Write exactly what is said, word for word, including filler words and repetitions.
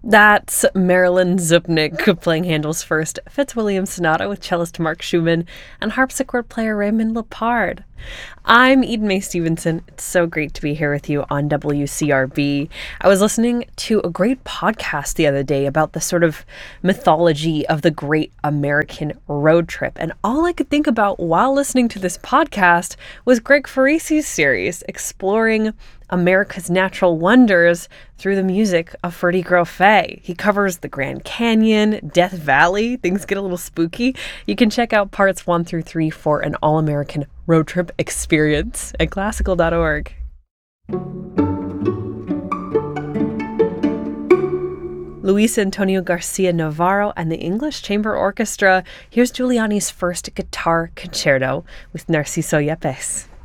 That's Marilyn Zupnik playing Handel's First Fitzwilliam Sonata with cellist Mark Schumann and harpsichord player Raymond Lepard. I'm Eden Mae Stevenson. It's so great to be here with you on W C R B. I was listening to a great podcast the other day about the sort of mythology of the great American road trip, and all I could think about while listening to this podcast was Greg Farisi's series exploring America's natural wonders through the music of Freddie Grofé. He covers the Grand Canyon, Death Valley. Things get a little spooky. You can check out parts one through three for an all-American road trip experience at classical dot org. Luis Antonio Garcia Navarro and the English Chamber Orchestra. Here's Giuliani's First Guitar Concerto with Narciso Yepes.